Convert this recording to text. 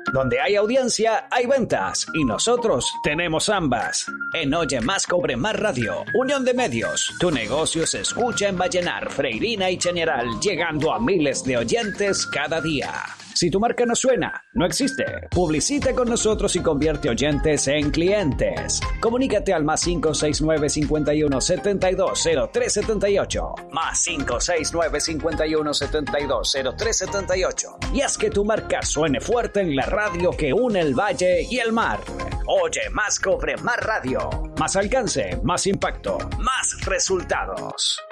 Donde hay audiencia, hay ventas. Y nosotros tenemos ambas. En Oye Más Cobre Más Radio, Unión de Medios. Tu negocio se escucha en Vallenar, Freirina y Chañaral, llegando a miles de oyentes cada día. Si tu marca no suena, no existe. Publicita con nosotros y convierte oyentes en clientes. Comunícate al +569 51 72 03 78. +569 51 72 03 78. Y haz que tu marca suene fuerte en la radio que une el valle y el mar. Oye Más Cobre Más Radio. Más alcance, más impacto, más resultados.